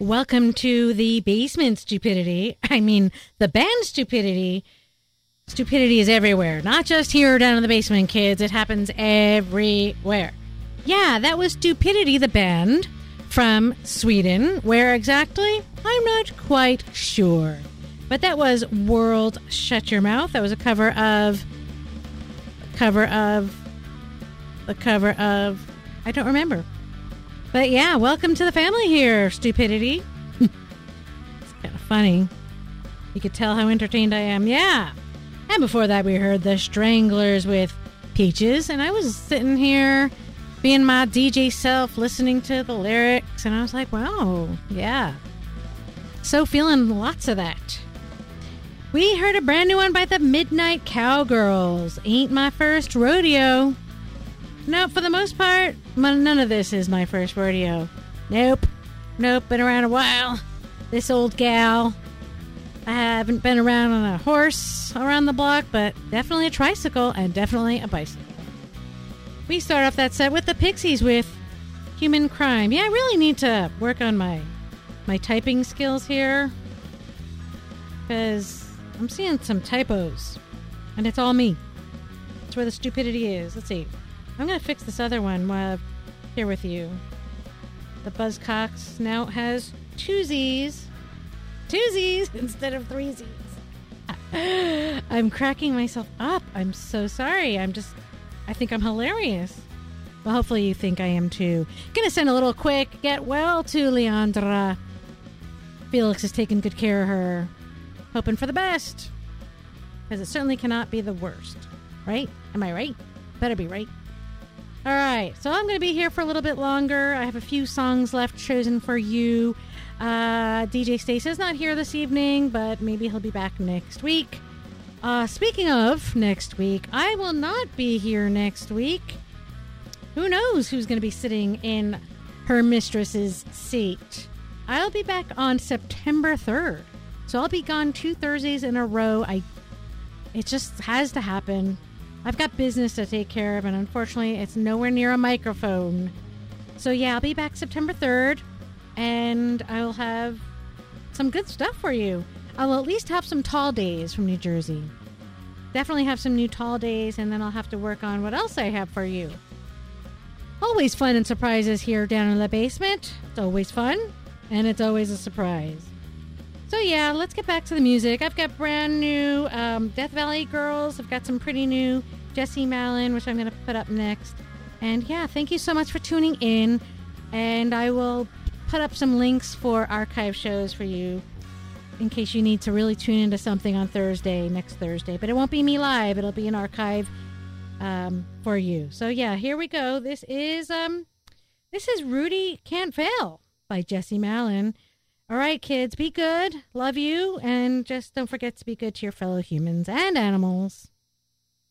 Welcome to the basement, stupidity. I mean, the band stupidity. Stupidity is everywhere. Not just here down in the basement, kids. It happens everywhere. Yeah, that was Stupidity, the band from Sweden. Where exactly? I'm not quite sure. But that was World Shut Your Mouth. That was a cover of... I don't remember. But yeah, welcome to the family here, Stupidity. It's kind of funny. You could tell how entertained I am. Yeah. And before that, we heard the Stranglers with Peaches. And I was sitting here being my DJ self, listening to the lyrics. And I was like, wow, yeah. So feeling lots of that. We heard a brand new one by the Midnight Cowgirls. Ain't my first rodeo. No, for the most part, none of this is my first rodeo. Nope, been around a while. This old gal. I haven't been around on a horse around the block, but definitely a tricycle and definitely a bicycle. We start off that set with the Pixies with Human Crime. Yeah, I really need to work on my typing skills here, because I'm seeing some typos, and it's all me. That's where the stupidity is. Let's see. I'm going to fix this other one while I'm here with you. The Buzzcocks now has two Z's. Two Z's instead of three Z's. I'm cracking myself up. I'm so sorry. I think I'm hilarious. Well, hopefully you think I am too. Going to send a little quick get well to Leandra. Felix is taking good care of her. Hoping for the best. Because it certainly cannot be the worst. Right? Am I right? Better be right. All right, so I'm going to be here for a little bit longer. I have a few songs left chosen for you. DJ Stace is not here this evening, but maybe he'll be back next week. Speaking of next week, I will not be here next week. Who knows who's going to be sitting in her mistress's seat? I'll be back on September 3rd. So I'll be gone 2 Thursdays in a row. It just has to happen. I've got business to take care of, and unfortunately, it's nowhere near a microphone. So yeah, I'll be back September 3rd, and I'll have some good stuff for you. I'll at least have some tall days from New Jersey. Definitely have some new tall days, and then I'll have to work on what else I have for you. Always fun and surprises here down in the basement. It's always fun, and it's always a surprise. So yeah, let's get back to the music. I've got brand new Death Valley Girls. I've got some pretty new Jessie Malin, which I'm going to put up next. And yeah, thank you so much for tuning in. And I will put up some links for archive shows for you in case you need to really tune into something on next Thursday. But it won't be me live. It'll be an archive for you. So yeah, here we go. This is Rudy Can't Fail by Jessie Malin. All right, kids, be good. Love you. And just don't forget to be good to your fellow humans and animals.